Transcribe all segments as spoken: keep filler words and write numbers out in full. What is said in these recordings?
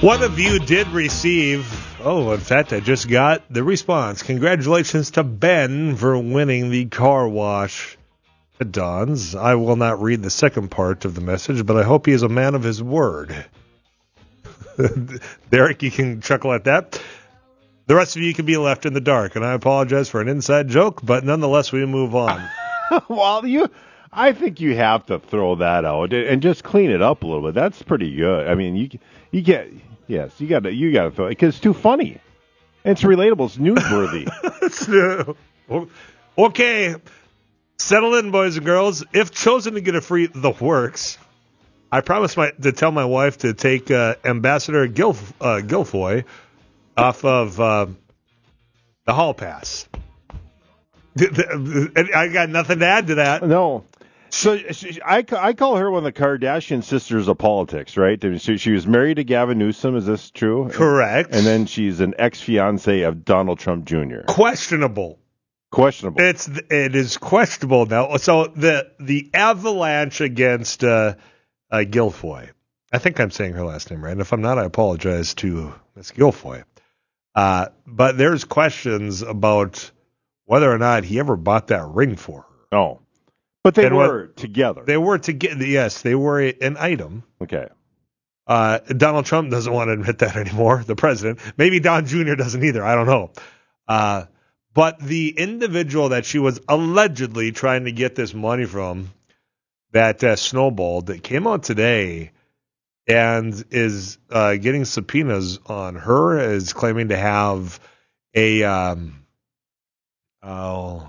One of you did receive, oh, in fact, I just got the response. Congratulations to Ben for winning the car wash at Don's. I will not read the second part of the message, but I hope he is a man of his word. Derek, you can chuckle at that. The rest of you can be left in the dark, and I apologize for an inside joke, but nonetheless, we move on. Well, you, I think you have to throw that out and just clean it up a little bit. That's pretty good. I mean, you you get yes, you got to you got to throw it because it's too funny. It's relatable. It's newsworthy. It's, okay, settle in, boys and girls. If chosen to get a free The Works, I promise my, to tell my wife to take uh, Ambassador Gilf, uh, Guilfoyle off of uh, the hall pass. I got nothing to add to that. No. So she, I, I call her one of the Kardashian sisters of politics, right? She, she was married to Gavin Newsom. Is this true? Correct. And then she's an ex-fiance of Donald Trump Junior Questionable. Questionable. It's it is questionable now. So the the avalanche against uh, uh, Guilfoyle. I think I'm saying her last name right. And if I'm not, I apologize to Miss Guilfoyle. Uh, but there's questions about whether or not he ever bought that ring for her. Oh. But they and were what, together. They were together. Yes, they were a, an item. Okay. Uh, Donald Trump doesn't want to admit that anymore, the president. Maybe Don Junior doesn't either. I don't know. Uh, but the individual that she was allegedly trying to get this money from that uh, snowballed, that came out today and is uh, getting subpoenas on her, is claiming to have a, um, oh,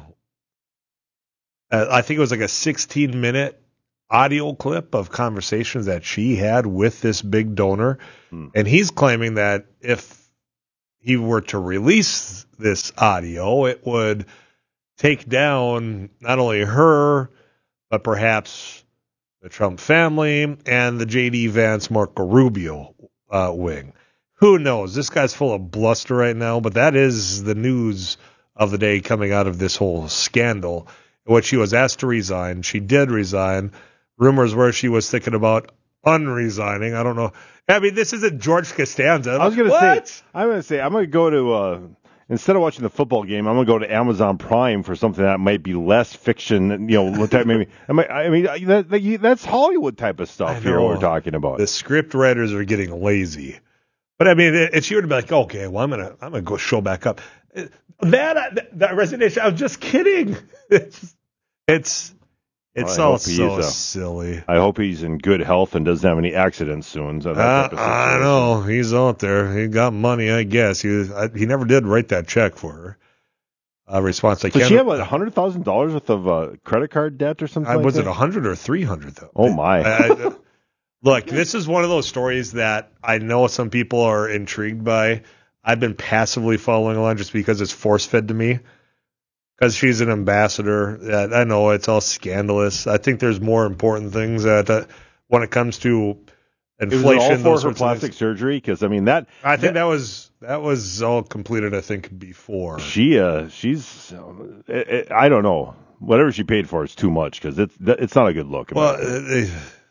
uh, I think it was like a sixteen minute audio clip of conversations that she had with this big donor. Hmm. And he's claiming that if he were to release this audio, it would take down not only her, but perhaps the Trump family and the J D Vance Marco Rubio uh, wing. Who knows? This guy's full of bluster right now, but that is the news of the day coming out of this whole scandal. When she was asked to resign, she did resign. Rumors were she was thinking about unresigning. I don't know. I mean, this isn't George Costanza. I was going to say, I'm going to say, I'm going to go to, uh, instead of watching the football game, I'm going to go to Amazon Prime for something that might be less fiction, you know, type, maybe. I mean, I mean that, that, that's Hollywood type of stuff here we're talking about. The script writers are getting lazy. But I mean, if she were to be like, okay, well, I'm going to, I'm going to go show back up. That, that resignation, I was just kidding. It's, it's, It's well, all so a, silly. I hope he's in good health and doesn't have any accidents soon. So uh, I know. He's out there. He got money, I guess. He was, I, he never did write that check for her. Uh, response, I so can't. She had, what, one hundred thousand dollars worth of uh, credit card debt or something I, like was that? it one hundred or three hundred, though? Oh, my. I, I, look, this is one of those stories that I know some people are intrigued by. I've been passively following along just because it's force-fed to me. Because she's an ambassador. I know it's all scandalous. I think there's more important things that uh, when it comes to inflation. Is it all for her plastic surgery? Because I mean that. I think that, that was that was all completed. I think before she uh she's it, it, I don't know, whatever she paid for is too much because it's it's not a good look. Well, it,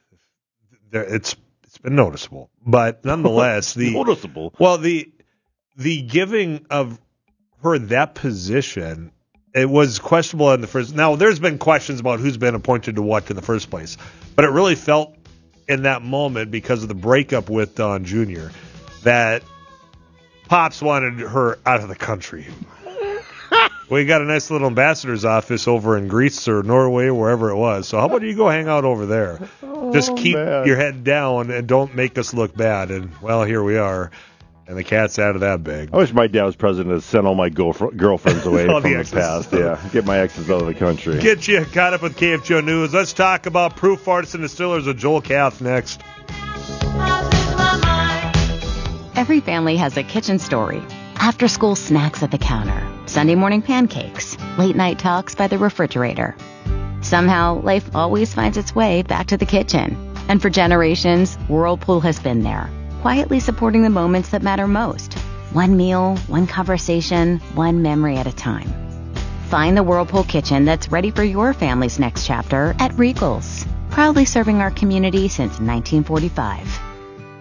it's it's been noticeable, but nonetheless the noticeable. Well, the the giving of her that position. It was questionable in the first. Now, there's been questions about who's been appointed to what in the first place, but it really felt in that moment because of the breakup with Don Junior that Pops wanted her out of the country. We got a nice little ambassador's office over in Greece or Norway, wherever it was. So how about you go hang out over there? Oh, Just keep man. your head down and don't make us look bad. And, well, here we are. And the cat's out of that bag. I wish my dad was president to send all my girlf- girlfriends away from the, the past. Yeah, get my exes out of the country. Get you caught up with K F G O News. Let's talk about Proof Artists and Distillers with Joel Kath next. Every family has a kitchen story. After-school snacks at the counter, Sunday morning pancakes, late-night talks by the refrigerator. Somehow, life always finds its way back to the kitchen. And for generations, Whirlpool has been there, quietly supporting the moments that matter most. One meal, one conversation, one memory at a time. Find the Whirlpool kitchen that's ready for your family's next chapter at Regal's. Proudly serving our community since nineteen forty-five.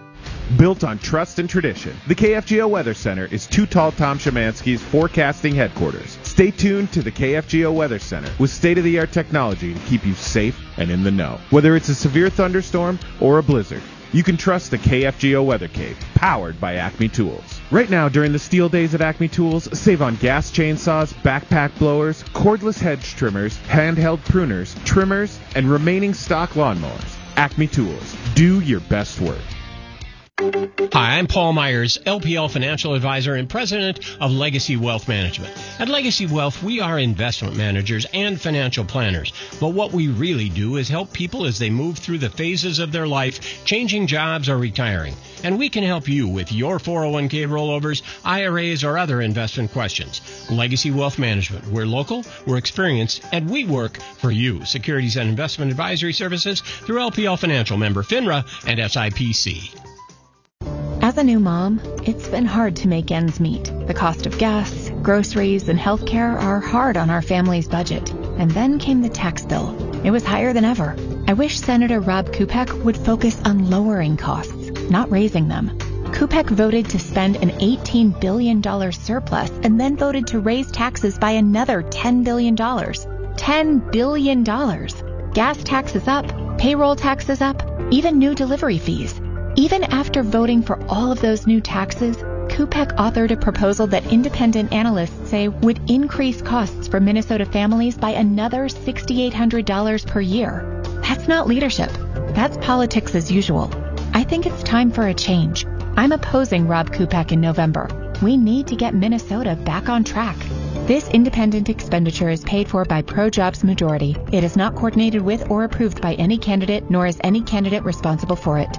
Built on trust and tradition, the K F G O Weather Center is Too Tall Tom Szymanski's forecasting headquarters. Stay tuned to the K F G O Weather Center with state-of-the-art technology to keep you safe and in the know. Whether it's a severe thunderstorm or a blizzard, you can trust the K F G O Weather Cave, powered by Acme Tools. Right now, during the steel days at Acme Tools, save on gas chainsaws, backpack blowers, cordless hedge trimmers, handheld pruners, trimmers, and remaining stock lawnmowers. Acme Tools. Do your best work. Hi, I'm Paul Myers, L P L Financial Advisor and President of Legacy Wealth Management. At Legacy Wealth, we are investment managers and financial planners. But what we really do is help people as they move through the phases of their life, changing jobs or retiring. And we can help you with your four oh one k rollovers, I R As, or other investment questions. Legacy Wealth Management. We're local, we're experienced, and we work for you. Securities and Investment Advisory Services through L P L Financial, member FINRA and S I P C. As a new mom, it's been hard to make ends meet. The cost of gas, groceries, and healthcare are hard on our family's budget. And then came the tax bill. It was higher than ever. I wish Senator Rob Kupek would focus on lowering costs, not raising them. Kupek voted to spend an eighteen billion dollars surplus and then voted to raise taxes by another ten billion dollars. ten billion dollars. Gas taxes up, payroll taxes up, even new delivery fees. Even after voting for all of those new taxes, Kupek authored a proposal that independent analysts say would increase costs for Minnesota families by another six thousand eight hundred dollars per year. That's not leadership. That's politics as usual. I think it's time for a change. I'm opposing Rob Kupek in November. We need to get Minnesota back on track. This independent expenditure is paid for by ProJobs Majority. It is not coordinated with or approved by any candidate, nor is any candidate responsible for it.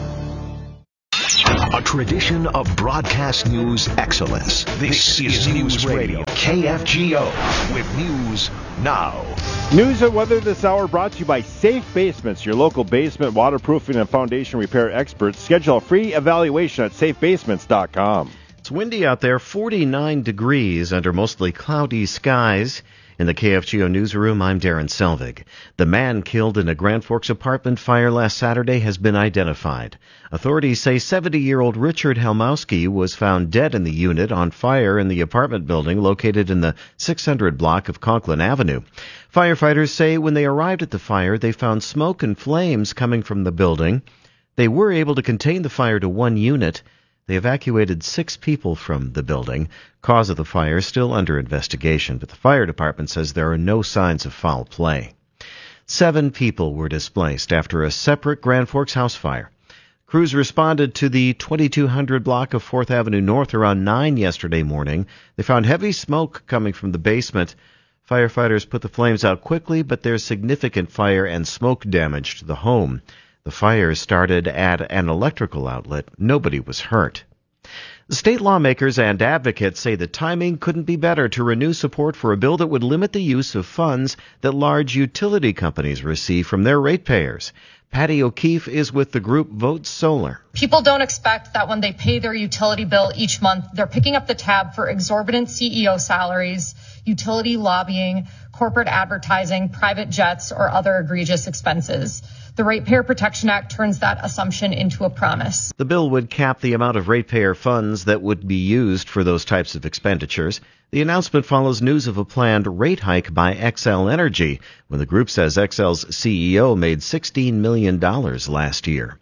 A tradition of broadcast news excellence. This, this is News Radio, K F G O, with News Now. News and weather this hour brought to you by Safe Basements, your local basement waterproofing and foundation repair experts. Schedule a free evaluation at safe basements dot com. It's windy out there, forty-nine degrees under mostly cloudy skies. In the K F G O newsroom, I'm Darren Selvig. The man killed in a Grand Forks apartment fire last Saturday has been identified. Authorities say seventy-year-old Richard Helmowski was found dead in the unit on fire in the apartment building located in the six hundred block of Conklin Avenue. Firefighters say when they arrived at the fire, they found smoke and flames coming from the building. They were able to contain the fire to one unit. They evacuated six people from the building. Cause of the fire still under investigation, but the fire department says there are no signs of foul play. Seven people were displaced after a separate Grand Forks house fire. Crews responded to the twenty-two hundred block of fourth Avenue North around nine yesterday morning. They found heavy smoke coming from the basement. Firefighters put the flames out quickly, but there's significant fire and smoke damage to the home. The fire started at an electrical outlet. Nobody was hurt. The state lawmakers and advocates say the timing couldn't be better to renew support for a bill that would limit the use of funds that large utility companies receive from their ratepayers. Patty O'Keefe is with the group Vote Solar. People don't expect that when they pay their utility bill each month, they're picking up the tab for exorbitant C E O salaries, utility lobbying, corporate advertising, private jets, or other egregious expenses. The Ratepayer Protection Act turns that assumption into a promise. The bill would cap the amount of ratepayer funds that would be used for those types of expenditures. The announcement follows news of a planned rate hike by Xcel Energy, when the group says Xcel's C E O made sixteen million dollars last year.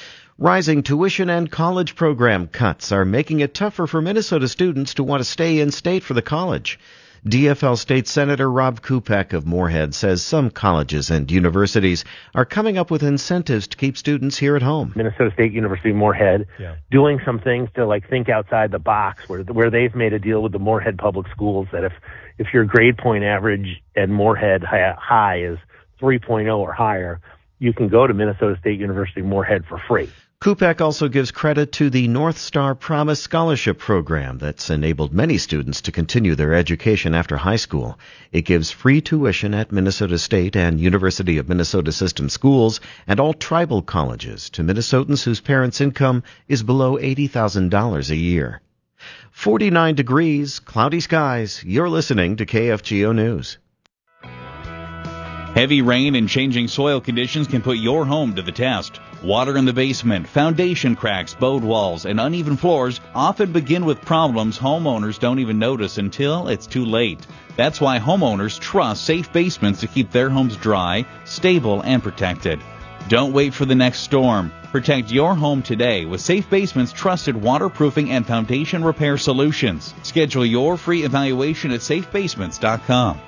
Rising tuition and college program cuts are making it tougher for Minnesota students to want to stay in state for the college. D F L State Senator Rob Kupek of Moorhead says some colleges and universities are coming up with incentives to keep students here at home. Minnesota State University Moorhead yeah. doing some things to like think outside the box, where where they've made a deal with the Moorhead Public Schools that if if your grade point average at Moorhead high is three point oh or higher, you can go to Minnesota State University Moorhead for free. Kupek also gives credit to the North Star Promise Scholarship Program that's enabled many students to continue their education after high school. It gives free tuition at Minnesota State and University of Minnesota System schools and all tribal colleges to Minnesotans whose parents' income is below eighty thousand dollars a year. forty-nine degrees, cloudy skies. You're listening to K F G O News. Heavy rain and changing soil conditions can put your home to the test. Water in the basement, foundation cracks, bowed walls, and uneven floors often begin with problems homeowners don't even notice until it's too late. That's why homeowners trust Safe Basements to keep their homes dry, stable, and protected. Don't wait for the next storm. Protect your home today with Safe Basements' trusted waterproofing and foundation repair solutions. Schedule your free evaluation at safe basements dot com.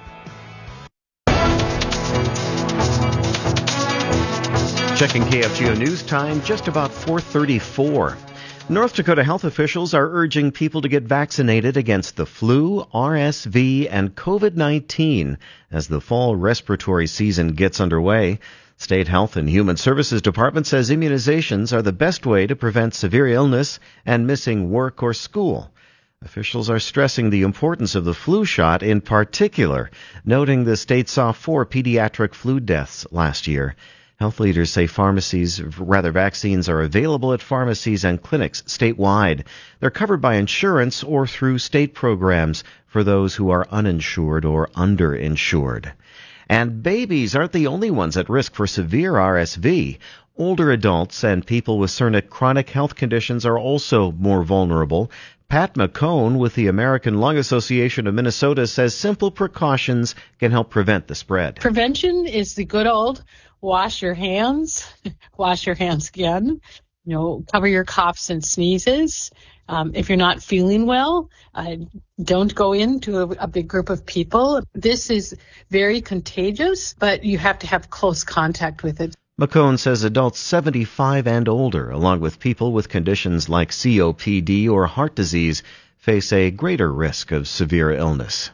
Checking K F G O News Time, just about four thirty-four. North Dakota health officials are urging people to get vaccinated against the flu, R S V, and COVID nineteen as the fall respiratory season gets underway. State Health and Human Services Department says immunizations are the best way to prevent severe illness and missing work or school. Officials are stressing the importance of the flu shot in particular, noting the state saw four pediatric flu deaths last year. Health leaders say pharmacies, rather vaccines are available at pharmacies and clinics statewide. They're covered by insurance or through state programs for those who are uninsured or underinsured. And babies aren't the only ones at risk for severe R S V. Older adults and people with certain chronic health conditions are also more vulnerable. Pat McCone with the American Lung Association of Minnesota says simple precautions can help prevent the spread. Prevention is the good old wash your hands, wash your hands again, you know, cover your coughs and sneezes. Um, if you're not feeling well, uh, don't go into a, a big group of people. This is very contagious, but you have to have close contact with it. McCone says adults seventy-five and older, along with people with conditions like C O P D or heart disease, face a greater risk of severe illness.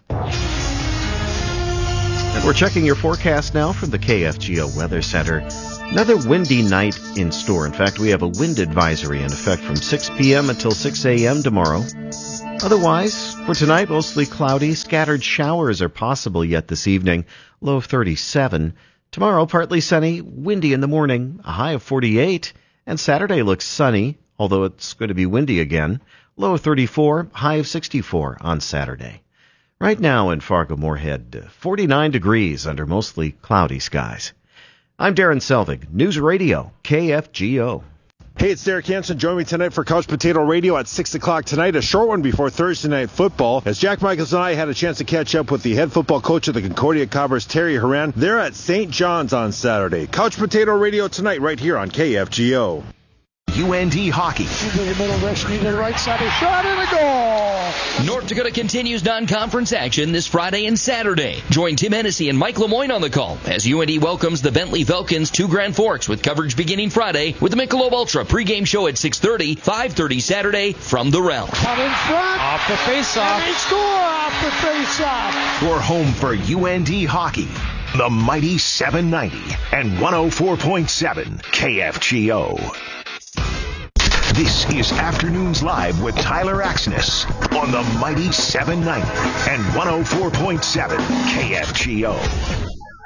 And we're checking your forecast now from the K F G O Weather Center. Another windy night in store. In fact, we have a wind advisory in effect from six p.m. until six a.m. tomorrow. Otherwise, for tonight, mostly cloudy. Scattered showers are possible yet this evening. Low of thirty-seven. Tomorrow, partly sunny, windy in the morning, a high of forty-eight. And Saturday looks sunny, although it's going to be windy again. Low of thirty-four, high of sixty-four on Saturday. Right now in Fargo-Moorhead, forty-nine degrees under mostly cloudy skies. I'm Darren Selvig, News Radio, K F G O. Hey, it's Derek Hansen. Join me tonight for Couch Potato Radio at six o'clock tonight, a short one before Thursday Night Football. As Jack Michaels and I had a chance to catch up with the head football coach of the Concordia Cobbers, Terry Horan. They're at Saint John's on Saturday. Couch Potato Radio tonight right here on K F G O. U N D hockey. Into the middle, Rushing to the right side, a shot and a goal! North Dakota continues non-conference action this Friday and Saturday. Join Tim Hennessy and Mike Lemoyne on the call as U N D welcomes the Bentley Falcons to Grand Forks with coverage beginning Friday with the Michelob Ultra pregame show at six thirty, five thirty Saturday from the Realm. Out in front, off the face-off. And they score off the face-off. Your home for U N D hockey. The mighty seven ninety and one oh four point seven K F G O. This is Afternoons Live with Tyler Axness on the mighty seven ninety and one oh four point seven K F G O.